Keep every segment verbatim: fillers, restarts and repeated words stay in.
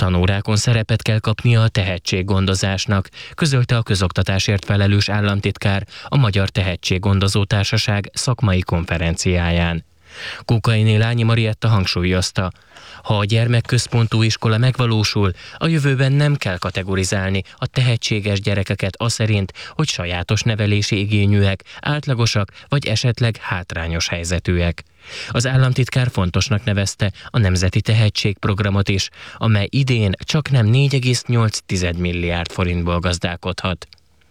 tanórákon szerepet kell kapnia a tehetséggondozásnak, közölte a közoktatásért felelős államtitkár a Magyar Tehetséggondozó Társaság szakmai konferenciáján. Kókainé Lányi Marietta hangsúlyozta, ha a gyermekközpontú iskola megvalósul, a jövőben nem kell kategorizálni a tehetséges gyerekeket aszerint, hogy sajátos nevelési igényűek, átlagosak vagy esetleg hátrányos helyzetűek. Az államtitkár fontosnak nevezte a Nemzeti Tehetségprogramot is, amely idén csaknem négy egész nyolc milliárd forintból gazdálkodhat.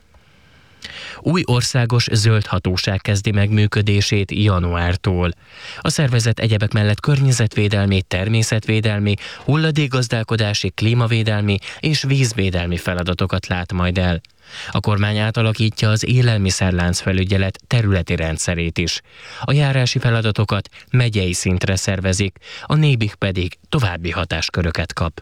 Új országos zöld hatóság kezdi meg működését januártól. A szervezet egyebek mellett környezetvédelmi, természetvédelmi, hulladékgazdálkodási, klímavédelmi és vízvédelmi feladatokat lát majd el. A kormány átalakítja az élelmiszerlánc felügyelet területi rendszerét is. A járási feladatokat megyei szintre szervezik, a nébik pedig további hatásköröket kap.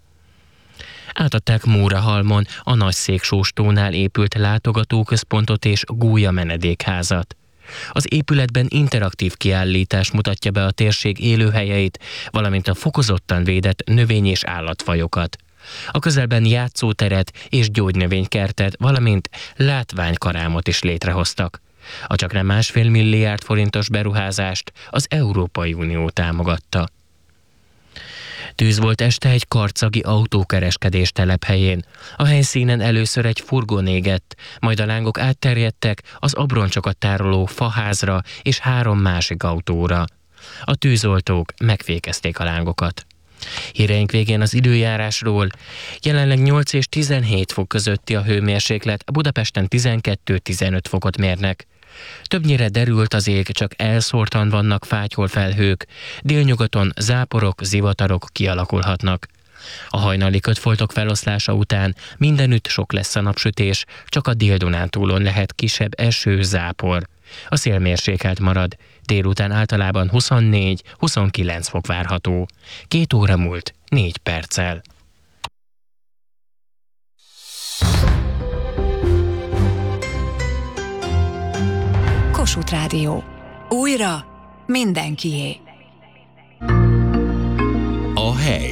Átadták Mórahalmon a Nagyszéksóstónál épült látogatóközpontot és gólya menedékházat. Az épületben interaktív kiállítás mutatja be a térség élőhelyeit, valamint a fokozottan védett növény- és állatfajokat. A közelben játszóteret és gyógynövénykertet, valamint látványkarámot is létrehoztak. A csaknem másfél milliárd forintos beruházást az Európai Unió támogatta. Tűz volt este egy karcagi autókereskedés telephelyén. A helyszínen először egy furgon égett, majd a lángok átterjedtek az abroncsokat tároló faházra és három másik autóra. A tűzoltók megfékezték a lángokat. Híreink végén az időjárásról. Jelenleg nyolc és tizenhét fok közötti a hőmérséklet, Budapesten tizenkettő-tizenöt fokot mérnek. Többnyire derült az ég, csak elszórtan vannak fátyhol felhők, délnyugaton záporok, zivatarok kialakulhatnak. A hajnali kötfoltok feloszlása után mindenütt sok lesz a napsütés, csak a Dél-Dunántúlon lehet kisebb eső, zápor. A szél mérsékelt marad, délután általában huszonnégy-huszonkilenc fok várható. Két óra múlt, négy perccel. Kossuth Rádió. Újra mindenkié. A hely.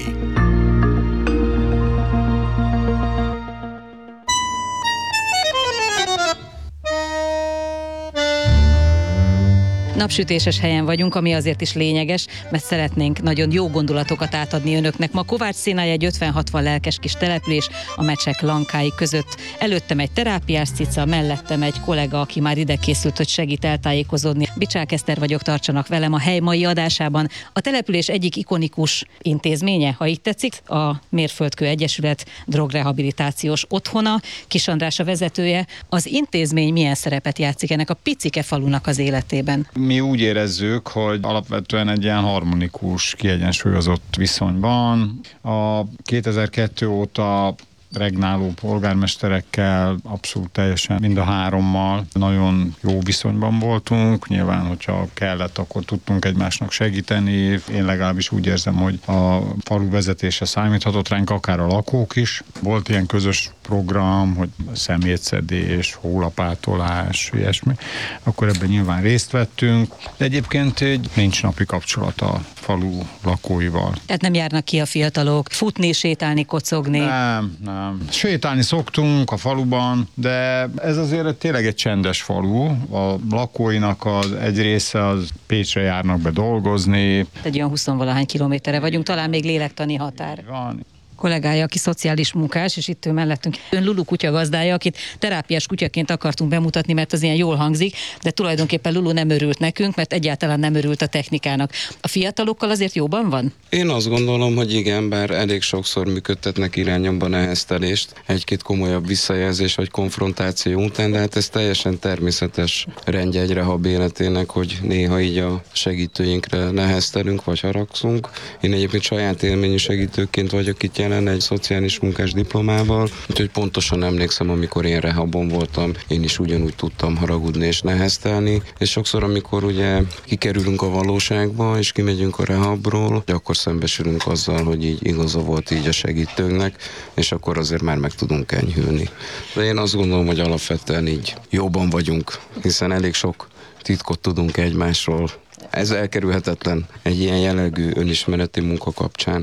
Napsütéses helyen vagyunk, ami azért is lényeges, mert szeretnénk nagyon jó gondolatokat átadni önöknek. Ma Kovács Szénály egy ötven-hatvan lelkes kis település a Mecsek Lankái között. Előttem egy terápiás cica, mellettem egy kollega, aki már ide készült, hogy segít eltájékozódni. Bicsák Eszter vagyok, tartsanak velem a hely mai adásában. A település egyik ikonikus intézménye, ha így tetszik, a Mérföldkő Egyesület drogrehabilitációs otthona. Kis András a vezetője. Az intézmény milyen szerepet játszik ennek a picike falunak az életében? Mi úgy érezzük, hogy alapvetően egy ilyen harmonikus, kiegyensúlyozott viszonyban. A kétezer-kettő óta regnáló polgármesterekkel abszolút teljesen mind a hárommal nagyon jó viszonyban voltunk. Nyilván, hogyha kellett, akkor tudtunk egymásnak segíteni. Én legalábbis úgy érzem, hogy a falu vezetése számíthatott ránk, akár a lakók is. Volt ilyen közös program, hogy szemétszedés, hólapátolás, ilyesmi. Akkor ebben nyilván részt vettünk. De egyébként egy nincs napi kapcsolat a falu lakóival. Tehát nem járnak ki a fiatalok futni, sétálni, kocogni? Nem, nem. Sétálni szoktunk a faluban, de ez azért tényleg egy csendes falu. A lakóinak az egy része az Pécsre járnak be dolgozni. Egy olyan huszonvalahány kilométerre vagyunk, talán még lélektani határ. Van. Kollégája, aki szociális munkás, és itt ő mellettünk. Ön Lulu kutya gazdája, akit terápiás kutyaként akartunk bemutatni, mert az ilyen jól hangzik, de tulajdonképpen Lulu nem örült nekünk, mert egyáltalán nem örült a technikának. A fiatalokkal azért jóban van? Én azt gondolom, hogy igen, bár elég sokszor működtetnek irányomban neheztelést, egy-két komolyabb visszajelzés vagy konfrontáció után, de hát ez teljesen természetes rendje egy rehab életének, hogy néha így a segítőinkre neheztelünk vagy haragszunk. Én egyébként saját élményű segítőként vagyok itt jelen egy szociális munkás diplomával, úgyhogy pontosan emlékszem, amikor én rehabon voltam, én is ugyanúgy tudtam haragudni és neheztelni, és sokszor, amikor ugye kikerülünk a valóságba, és kimegyünk a rehabról, akkor szembesülünk azzal, hogy így igaza volt így a segítőnknek, és akkor azért már meg tudunk enyhülni. De én azt gondolom, hogy alapvetően így jóban vagyunk, hiszen elég sok titkot tudunk egymásról. Ez elkerülhetetlen egy ilyen jellegű önismereti munka kapcsán.